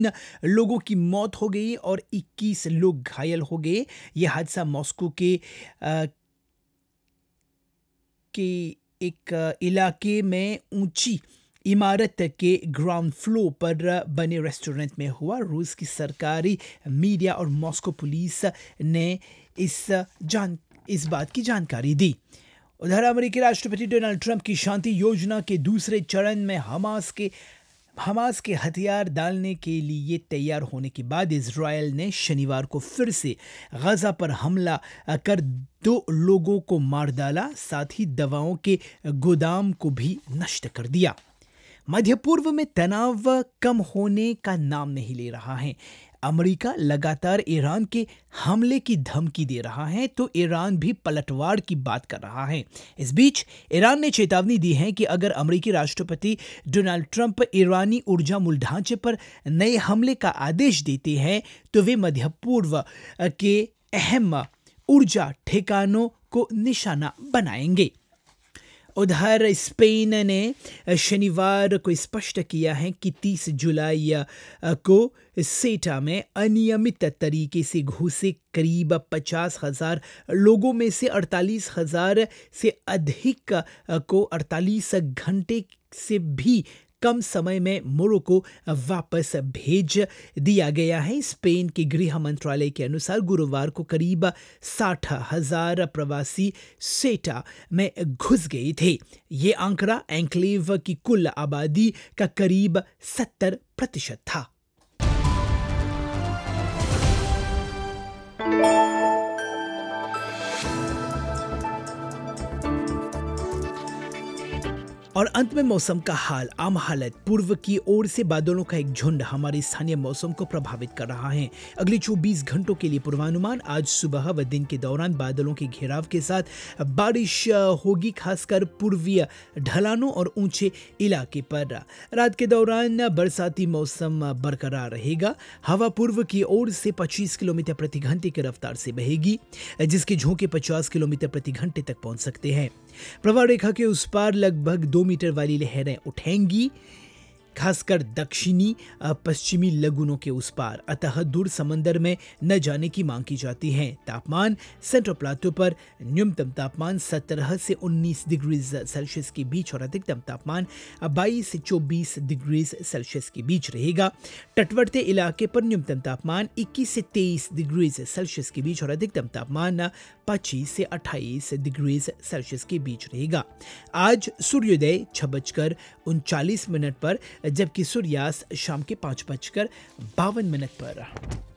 लोगों की मौत हो गई और 21 लोग घायल हो गए। यह हादसा मॉस्को के एक इलाके में ऊंची इमारत के ग्राउंड फ्लोर पर बने रेस्टोरेंट में हुआ। रूस की सरकारी मीडिया और मॉस्को पुलिस ने इस इस बात की जानकारी दी। उधर अमेरिकी राष्ट्रपति डोनाल्ड ट्रंप की शांति योजना के दूसरे चरण में हमास के हथियार डालने के लिए तैयार होने के बाद इजरायल ने शनिवार को फिर से गजा पर हमला कर 2 लोगों को मार डाला, साथ ही दवाओं के गोदाम को भी नष्ट कर दिया। मध्य पूर्व में तनाव कम होने का नाम नहीं ले रहा है। अमेरिका लगातार ईरान के हमले की धमकी दे रहा है तो ईरान भी पलटवार की बात कर रहा है। इस बीच ईरान ने चेतावनी दी है कि अगर अमेरिकी राष्ट्रपति डोनाल्ड ट्रंप ईरानी ऊर्जा मूल ढांचे पर नए हमले का आदेश देते हैं तो वे मध्य पूर्व के अहम ऊर्जा ठिकानों को निशाना बनाएंगे। उधर स्पेन ने शनिवार को स्पष्ट किया है कि 30 जुलाई को सेटा में अनियमित तरीके से घुसे करीब 50,000 लोगों में से 48,000 से अधिक को 48 घंटे से भी कम समय में मोरक्को वापस भेज दिया गया है। स्पेन के गृह मंत्रालय के अनुसार गुरुवार को करीब 60,000 प्रवासी सेटा में घुस गए थे। ये आंकड़ा एन्क्लेव की कुल आबादी का करीब 70% था। और अंत में मौसम का हाल। आम हालत। पूर्व की ओर से बादलों का एक झुंड हमारे स्थानीय मौसम को प्रभावित कर रहा है। अगले 24 घंटों के लिए पूर्वानुमान। आज सुबह व दिन के दौरान बादलों के घेराव के साथ बारिश होगी, खासकर पूर्वीय ढलानों और ऊंचे इलाके पर। रात के दौरान बरसाती मौसम बरकरार रहेगा। हवा पूर्व की ओर से 25 किलोमीटर प्रति घंटे की रफ्तार से बहेगी, जिसके झोंके 50 किलोमीटर प्रति घंटे तक पहुंच सकते हैं। प्रवाह रेखा के उस पार लगभग 2 मीटर वाली लहरें उठेंगी, खासकर दक्षिणी पश्चिमी लगुनों के उस पार। अतः दूर समंदर में न जाने की मांग की जाती है। तापमान सेंट्रल प्लाटो पर न्यूनतम तापमान 17 से 19 डिग्री सेल्सियस के बीच और अधिकतम तापमान 22 से 24 डिग्री सेल्सियस के बीच रहेगा। तटवर्ती इलाके पर न्यूनतम तापमान 21 से 23 डिग्री सेल्सियस के बीच और अधिकतम तापमान 25 से 28 डिग्री सेल्सियस के बीच रहेगा। आज सूर्योदय 6:39 पर, जबकि सूर्यास्त शाम के 5:52 पर।